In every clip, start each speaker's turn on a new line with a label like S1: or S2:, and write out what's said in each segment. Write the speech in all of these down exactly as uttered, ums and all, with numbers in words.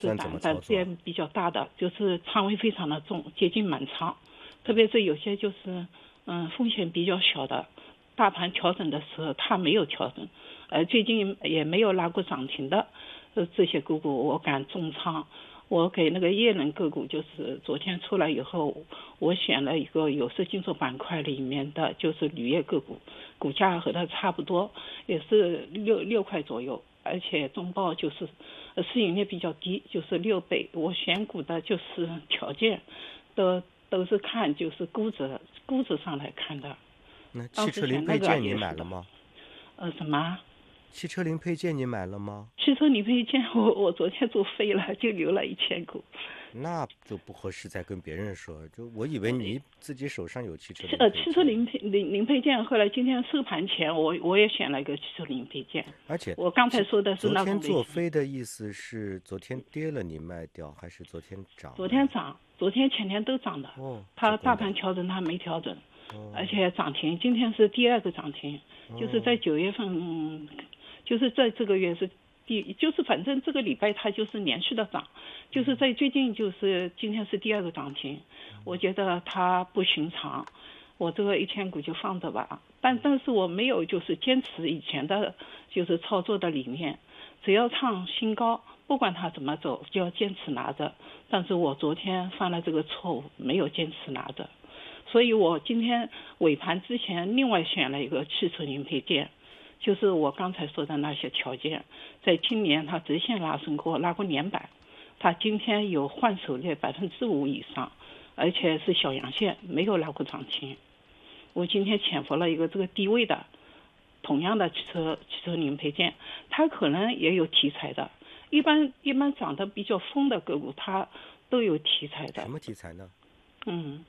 S1: 是胆胆子也比较大的，就是仓位非常的重，接近满仓。特别是有些就是嗯风险比较小的，大盘调整的时候它没有调整，呃最近也没有拉过涨停的，呃这些个股我敢重仓。我给那个液能个股，就是昨天出来以后，我选了一个有色金属板块里面的，就是铝业个股，股价和它差不多，也是六六块左右，而且中报就是市盈率比较低，就是六倍。我选股的就是条件都都是看就是估值估值上来看的。
S2: 那汽车零配件你买了吗？
S1: 呃，什么？
S2: 汽车零配件你买了吗？
S1: 汽车零配件我我昨天做废了，就留了一千股。
S2: 那就不合适再跟别人说，就我以为你自己手上有汽车零配件。
S1: 呃，汽车零配零零配件，后来今天收盘前我我也选了一个汽车零配件。
S2: 而且
S1: 我刚才说的是那种
S2: 昨天做飞的意思是昨天跌了你卖掉，还是昨天涨？
S1: 昨天涨，昨天前天都涨的。
S2: 哦，
S1: 它大盘调整它没调整，
S2: 哦、
S1: 而且涨停，今天是第二个涨停，哦、就是在九月份。嗯就是在这个月是第，就是反正这个礼拜它就是连续的涨，就是在最近就是今天是第二个涨停，我觉得它不寻常，我这个一千股就放着吧，但但是我没有就是坚持以前的就是操作的理念，只要创新高，不管它怎么走就要坚持拿着，但是我昨天犯了这个错误，没有坚持拿着，所以我今天尾盘之前另外选了一个汽车零配件。就是我刚才说的那些条件，在今年它直线拉升过，拉过年板，它今天有换手率百分之五以上，而且是小阳线，没有拉过涨停。我今天潜伏了一个这个低位的，同样的汽车汽车零配件，它可能也有题材的，一般一般涨得比较疯的个股，它都有题材的。
S2: 什么题材呢？
S1: 嗯，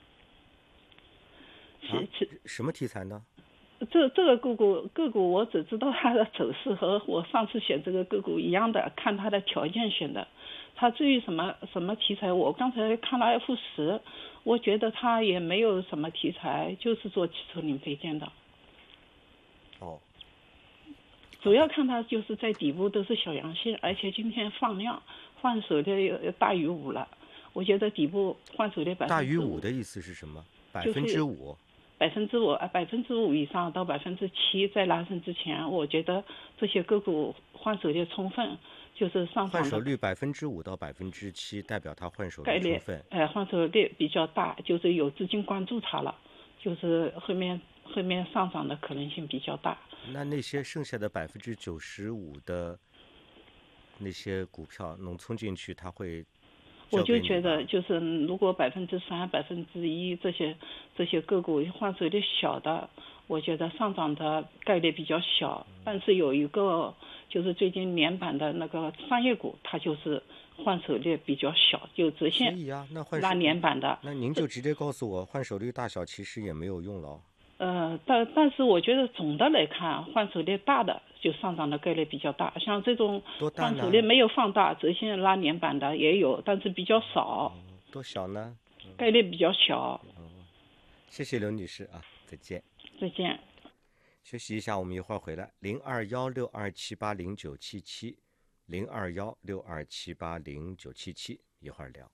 S2: 啊、什么题材呢？
S1: 这这个个股个股我只知道它的走势和我上次选这个个股一样的，看它的条件选的。它至于什么什么题材，我刚才看了 F 十，我觉得它也没有什么题材，就是做汽车零配件的。
S2: 哦。
S1: 主要看它就是在底部都是小阳线，而且今天放量，换手率大于五了。我觉得底部换手率百分之五。
S2: 大于五的意思是什么？百分之五。
S1: 百分之五啊，百分之五以上到百分之七，在拉升之前，我觉得这些个股换手率充分，就是上涨的。
S2: 换手率百分之五到百分之七，代表它换手率充分。
S1: 哎、呃，换手率比较大，就是有资金关注它了，就是后面后面上涨的可能性比较大。
S2: 那那些剩下的百分之九十五的那些股票，农村进去，它会？
S1: 我就觉得，就是如果百分之三、百分之一这些这些个股换手率小的，我觉得上涨的概率比较小。但是有一个就是最近连板的那个商业股，它就是换手率比较小，就直线拉连板的。
S2: 那您就直接告诉我，换手率大小其实也没有用了。
S1: 呃，但但是我觉得总的来看，换手率大的就上涨的概率比较大，像这种换手率没有放大，直线拉连板的也有，但是比较少。
S2: 嗯、多小呢？
S1: 概率比较小。
S2: 嗯，谢谢刘女士啊，再见。
S1: 再见。
S2: 休息一下，我们一会儿回来。零二幺六二七八零九七七，零二幺六二七八零九七七，一会儿聊。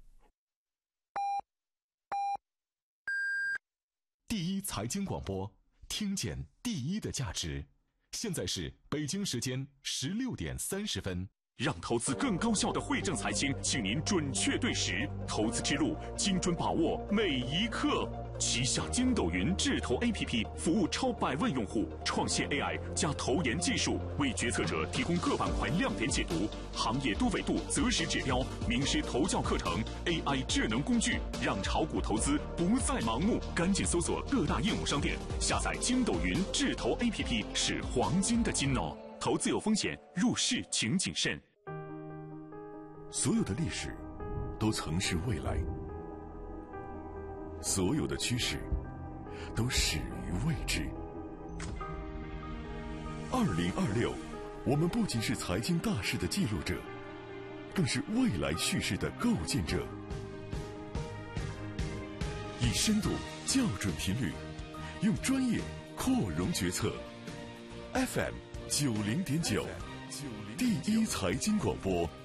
S3: 第一财经广播，听见第一的价值。现在是北京时间十六点三十分。
S4: 让投资更高效的惠正财经，请您准确对时，投资之路精准把握每一刻。旗下筋斗云智投 A P P 服务超百万用户，创新 A I 加投研技术，为决策者提供各板块亮点解读、行业多维度择时指标、名师投教课程、A I 智能工具，让炒股投资不再盲目。赶紧搜索各大应用商店，下载筋斗云智投 A P P 是黄金的金哦。投资有风险，入市请谨慎。
S5: 所有的历史都曾是未来，所有的趋势都始于未知。二零二六，我们不仅是财经大事的记录者，更是未来叙事的构建者。以深度校准频率，用专业扩容决策。F M 九零点九，第一财经广播。